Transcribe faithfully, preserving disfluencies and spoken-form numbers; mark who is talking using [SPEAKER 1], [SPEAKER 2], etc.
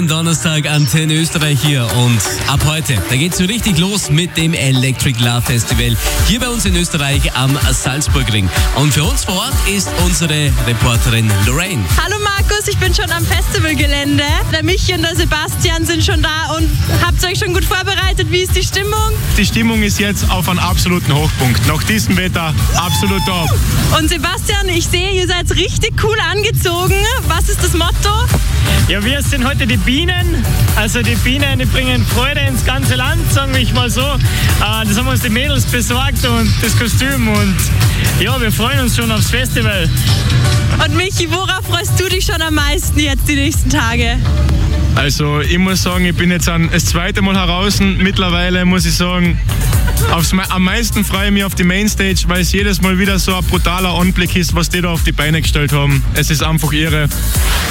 [SPEAKER 1] Jeden Donnerstag Antenne Österreich hier und ab heute, da geht's so richtig los mit dem Electric Love Festival hier bei uns in Österreich am Salzburgring. Und für uns vor Ort ist unsere Reporterin Lorraine.
[SPEAKER 2] Hallo Markus, ich bin schon am Festivalgelände. Der Michi und der Sebastian sind schon da und habt ihr euch schon gut vorbereitet? Wie ist die Stimmung?
[SPEAKER 3] Die Stimmung ist jetzt auf einen absoluten Hochpunkt. Nach diesem Wetter absolut top.
[SPEAKER 2] Und Sebastian, ich sehe, ihr seid richtig cool angezogen. Was ist das Motto?
[SPEAKER 4] Ja, wir sind heute die Bienen. Also die Bienen, die bringen Freude ins ganze Land, sagen wir mal so. Das haben uns die Mädels besorgt und das Kostüm. Und ja, wir freuen uns schon aufs Festival.
[SPEAKER 2] Und Michi, worauf freust du dich schon am meisten jetzt die nächsten Tage?
[SPEAKER 3] Also ich muss sagen, ich bin jetzt ein, das zweite Mal heraus. Mittlerweile muss ich sagen, aufs, am meisten freue ich mich auf die Mainstage, weil es jedes Mal wieder so ein brutaler Anblick ist, was die da auf die Beine gestellt haben. Es ist einfach irre.